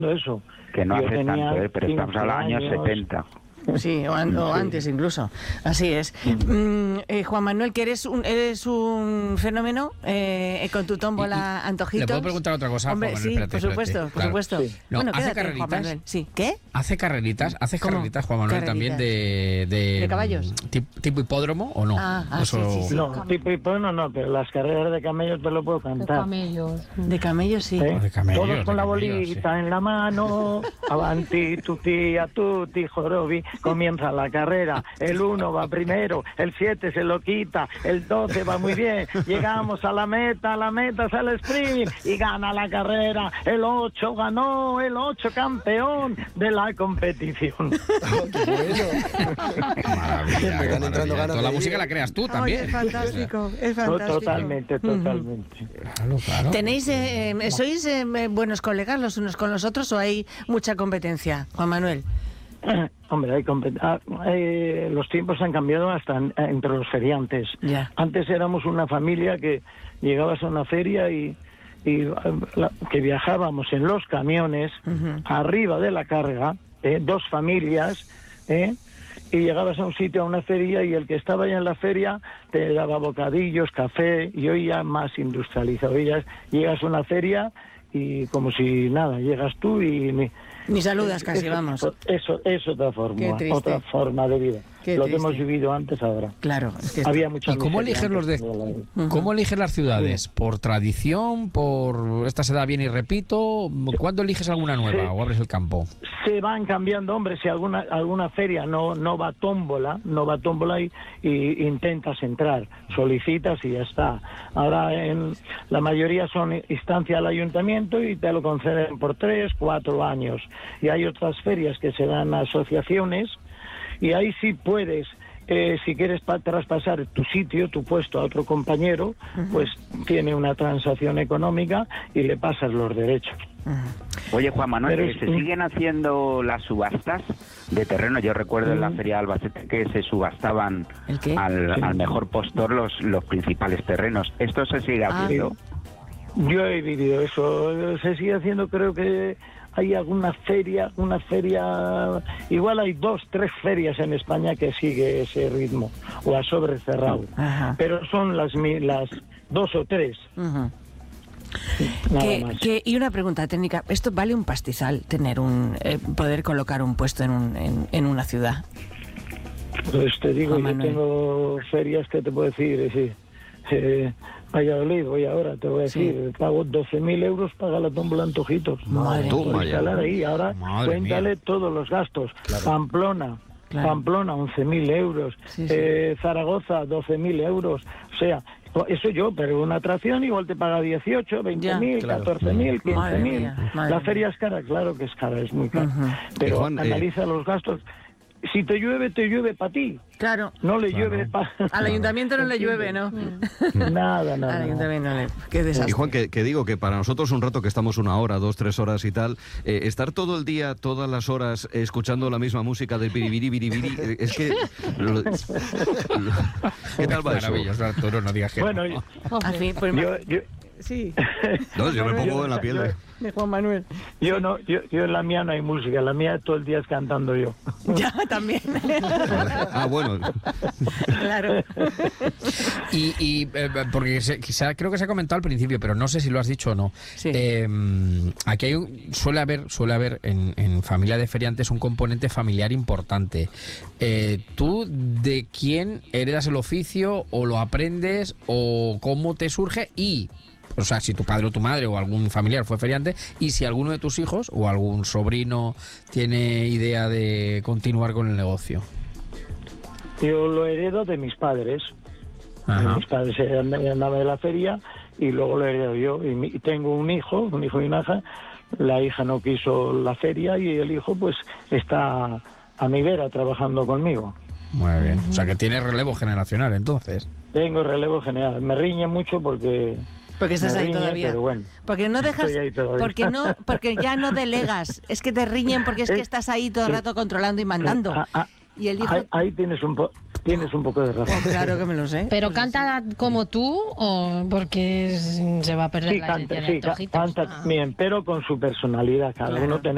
eso. Que no Yo hace tenía tanto, pero estamos a los años 70. Sí, o antes incluso. Así es. Juan Manuel, que eres un fenómeno con tu tómbola antojitos. ¿Le puedo preguntar otra cosa, Hombre, Juan Manuel? sí, Espérate, por supuesto, espérate. por supuesto. Sí. No, Bueno, ¿hace quédate, Juan carreritas? Manuel. Sí. ¿Qué? ¿Hace carreritas, Juan Manuel, también ¿De caballos? ¿Tipo hipódromo o no? Sí. No, tipo hipódromo no, pero las carreras de camellos te lo puedo cantar. De camellos, sí. ¿Eh? De camellos, Todos con de la camellos, bolita en la mano, avanti, tutti, a tutti, jorobi, comienza la carrera, el 1 va primero, el 7 se lo quita, el 12 va muy bien, llegamos a la meta sale el sprint y gana la carrera, el 8 ganó, el 8 campeón de la competición. Maravilla. Toda la música la creas tú también. Ay, es fantástico, es fantástico. Totalmente. Claro. ¿Tenéis, sois buenos colegas los unos con los otros o hay mucha competencia, Juan Manuel? Hombre, los tiempos han cambiado hasta entre los feriantes. Ya. Antes éramos una familia que llegabas a una feria y que viajábamos en los camiones arriba de la carga, 2 familias, y llegabas a un sitio, a una feria, y el que estaba ya en la feria te daba bocadillos, café, y hoy ya más industrializado. Hoy ya llegas a una feria y como si nada, llegas tú y Ni saludas casi, vamos. Eso es otra forma de vida. Qué lo triste. que hemos vivido antes ahora. Claro. Es que Había mucha ¿Y cómo miseria eliges antes. cómo eliges las ciudades? ¿Por tradición? ¿Por esta se da bien y repito? ¿Cuándo eliges alguna nueva o abres el campo? Se van cambiando, hombre, si alguna feria no va tómbola y intentas entrar, solicitas y ya está. Ahora la mayoría son instancia al ayuntamiento y te lo conceden por 3, 4 años. Y hay otras ferias que se dan a asociaciones y ahí sí puedes, si quieres traspasar tu sitio, tu puesto a otro compañero, pues tiene una transacción económica y le pasas los derechos. Oye, Juan Manuel, Pero ¿se siguen haciendo las subastas de terreno? Yo recuerdo en la Feria de Albacete que se subastaban ¿El qué? al mejor postor los principales terrenos. ¿Esto se sigue haciendo? Yo he vivido eso, se sigue haciendo, creo que hay alguna feria, igual hay 2, 3 ferias en España que sigue ese ritmo, o a sobre cerrado. Ajá. Pero son las 2 o 3. Nada más. Y una pregunta técnica, ¿esto vale un pastizal tener poder colocar un puesto en una ciudad? Pues te digo, Juan yo Manuel. tengo ferias que te puedo decir, Valladolid, voy ahora, te voy a decir, pago 12.000 euros, paga la tómbola Antojitos. Madre Por mía. instalar ahí, ahora Madre cuéntale mía. todos los gastos. Claro. Pamplona, 11.000 euros. Sí. Zaragoza, 12.000 euros. O sea, eso pero una atracción igual te paga 18, 20.000, Claro. 14.000, Madre 15.000. mía, madre La mía. feria es cara, claro que es cara, es muy cara. Pero Y Juan, analiza los gastos. Si te llueve para ti. Claro. No le llueve Al ayuntamiento no le llueve, ¿no? Nada. Al ayuntamiento no le... Qué desastre. Y Juan, que digo que para nosotros un rato que estamos 1 hora, 2, 3 horas y tal, estar todo el día, todas las horas, escuchando la misma música del biribiri, es que... ¿Qué tal va eso? Maravilloso, Arturo, no digas que Bueno, no. Al fin, pues, yo sí. No, yo me pongo en la piel de... De Juan Manuel. yo en la mía no hay música, la mía todo el día es cantando yo. Ya, también. Ah, bueno. Claro. Y porque creo que se ha comentado al principio, pero no sé si lo has dicho o no. Sí. Aquí suele haber en familia de feriantes un componente familiar importante. ¿Tú de quién heredas el oficio o lo aprendes o cómo te surge? O sea, si tu padre o tu madre o algún familiar fue feriante, y si alguno de tus hijos o algún sobrino tiene idea de continuar con el negocio. Yo lo heredo de mis padres. Ajá. Mis padres andaban de la feria y luego lo heredo yo. Y tengo un hijo y una hija. La hija no quiso la feria y el hijo pues está a mi vera trabajando conmigo. Muy bien. O sea, que tienes relevo generacional, entonces. Tengo relevo general. Me riñe mucho porque estás me ahí riñe, todavía. pero bueno, Porque no dejas, estoy ahí todavía. porque ya no delegas. Es que te riñen porque es que estás ahí todo el rato controlando y mandando. Y el hijo... Ahí tienes un poco de razón. Oh, claro que me lo sé. ¿Pero canta como tú o porque se va a perder Sí, la canta, esencia de Antojitos? canta bien, pero con su personalidad. Cada Claro. uno tenemos